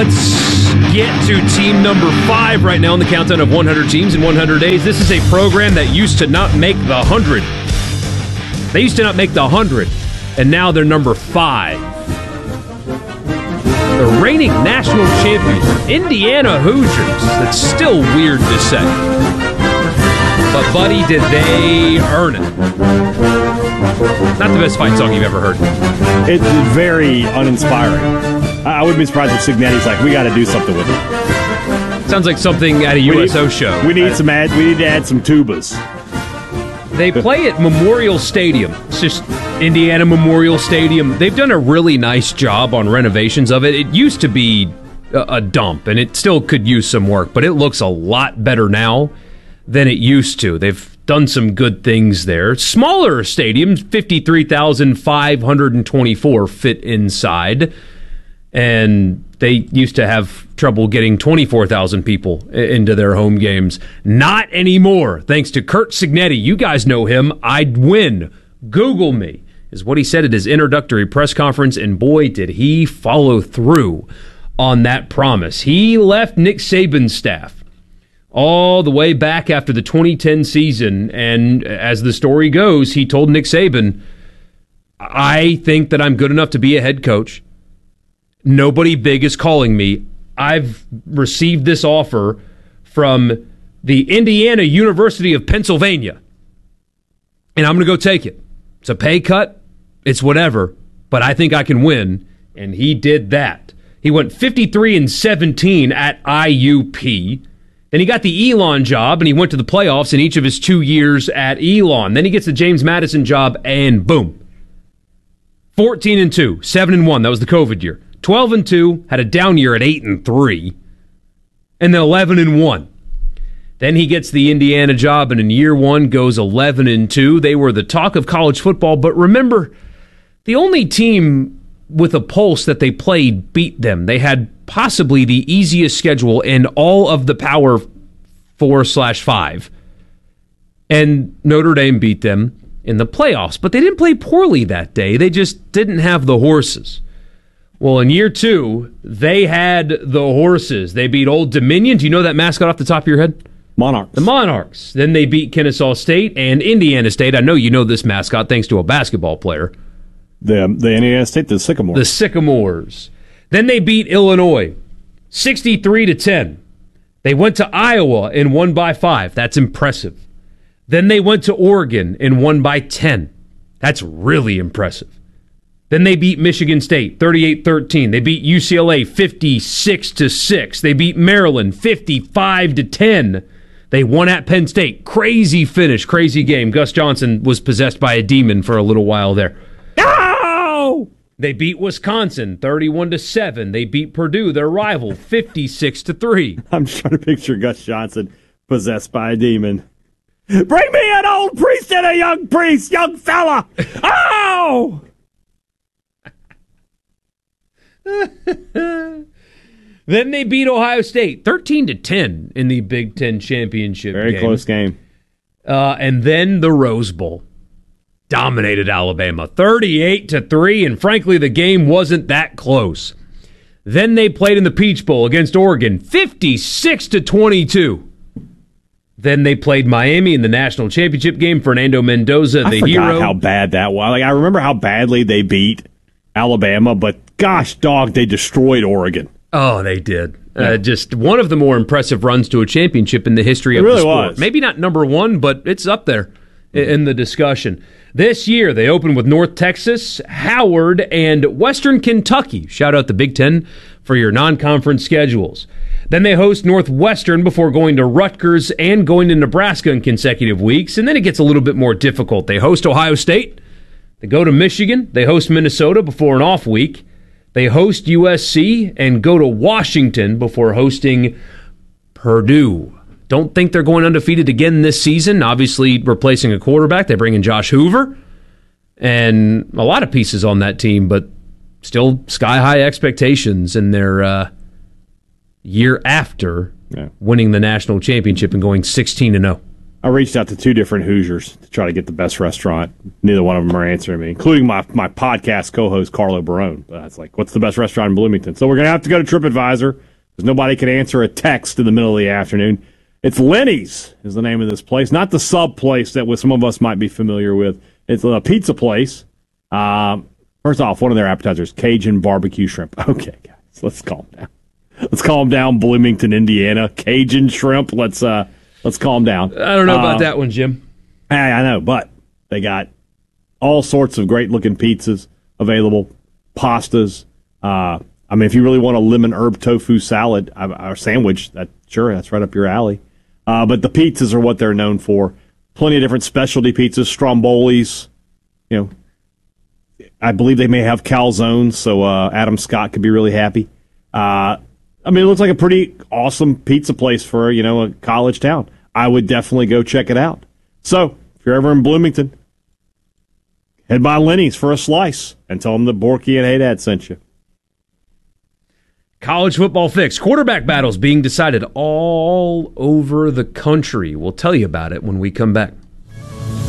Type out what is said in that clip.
Let's get to team number 5 right now on the countdown of 100 teams in 100 days. This is a program that used to not make the 100. They used to not make the 100, and now they're number 5. The reigning national champions, Indiana Hoosiers. That's still weird to say. But, buddy, did they earn it? Not the best fight song you've ever heard. It's very uninspiring. I wouldn't be surprised if Signetti's like, we got to do something with it. Sounds like something at a USO show. We need to add some tubas. They play at Memorial Stadium. It's just Indiana Memorial Stadium. They've done a really nice job on renovations of it. It used to be a dump, and it still could use some work, but it looks a lot better now than it used to. They've done some good things there. Smaller stadiums, 53,524 fit inside. And they used to have trouble getting 24,000 people into their home games. Not anymore, thanks to Curt Cignetti. You guys know him. I'd win. Google me, is what he said at his introductory press conference, and boy, did he follow through on that promise. He left Nick Saban's staff all the way back after the 2010 season, and as the story goes, he told Nick Saban, I think that I'm good enough to be a head coach. Nobody big is calling me. I've received this offer from the Indiana University of Pennsylvania, and I'm going to go take it. It's a pay cut. It's whatever, but I think I can win, and he did that. He went 53-17 at IUP. Then he got the Elon job, and he went to the playoffs in each of his 2 years at Elon. Then he gets the James Madison job, and boom. 14-2, 7-1. That was the COVID year. 12-2, had a down year at 8-3, and then 11-1. Then he gets the Indiana job, and in year 1 goes 11-2. They were the talk of college football, but remember, the only team with a pulse that they played beat them. They had possibly the easiest schedule in all of the Power 4/5, and Notre Dame beat them in the playoffs, but they didn't play poorly that day. They just didn't have the horses. Well, in year 2, they had the horses. They beat Old Dominion. Do you know that mascot off the top of your head? Monarchs. The Monarchs. Then they beat Kennesaw State and Indiana State. I know you know this mascot thanks to a basketball player. The Indiana State, the Sycamores. The Sycamores. Then they beat Illinois 63-10. They went to Iowa and won by 5. That's impressive. Then they went to Oregon and won by 10. That's really impressive. Then they beat Michigan State 38-13. They beat UCLA 56-6. They beat Maryland 55-10. They won at Penn State. Crazy finish, crazy game. Gus Johnson was possessed by a demon for a little while there. No! They beat Wisconsin 31-7. They beat Purdue, their rival, 56-3. I'm just trying to picture Gus Johnson possessed by a demon. Bring me an old priest and a young priest, young fella. Oh! Then they beat Ohio State 13-10 in the Big Ten championship game. Very close game. And then the Rose Bowl dominated Alabama 38-3, and frankly, the game wasn't that close. Then they played in the Peach Bowl against Oregon 56-22. Then they played Miami in the national championship game. Fernando Mendoza, the hero. I forgot how bad that was. Like, I remember how badly they beat Alabama, but gosh, dog, they destroyed Oregon. Oh, they did. Yeah. Just one of the more impressive runs to a championship in the history of the sport. Was. Maybe not number one, but it's up there in the discussion. This year, they opened with North Texas, Howard, and Western Kentucky. Shout out the Big Ten for your non-conference schedules. Then they host Northwestern before going to Rutgers and going to Nebraska in consecutive weeks. And then it gets a little bit more difficult. They host Ohio State. They go to Michigan. They host Minnesota before an off week. They host USC and go to Washington before hosting Purdue. Don't think they're going undefeated again this season. Obviously, replacing a quarterback. They bring in Josh Hoover and a lot of pieces on that team, but still sky-high expectations in their year after winning the national championship and going 16-0. I reached out to 2 different Hoosiers to try to get the best restaurant. Neither one of them are answering me, including my podcast co-host, Carlo Barone. It's like, what's the best restaurant in Bloomington? So we're going to have to go to TripAdvisor because nobody can answer a text in the middle of the afternoon. It's Lenny's is the name of this place, not the sub place that some of us might be familiar with. It's a pizza place. First off, one of their appetizers, Cajun barbecue shrimp. Okay, guys, let's calm down. Let's calm down, Bloomington, Indiana. Cajun shrimp. Let's calm down. I don't know about that one, Jim. I know, but they got all sorts of great-looking pizzas available, pastas. If you really want a lemon herb tofu salad or sandwich, that's right up your alley. But the pizzas are what they're known for. Plenty of different specialty pizzas, strombolis. I believe they may have calzones, so Adam Scott could be really happy. It looks like a pretty awesome pizza place for, a college town. I would definitely go check it out. So, if you're ever in Bloomington, head by Lenny's for a slice and tell them that Borky and Haydad sent you. College football fix. Quarterback battles being decided all over the country. We'll tell you about it when we come back.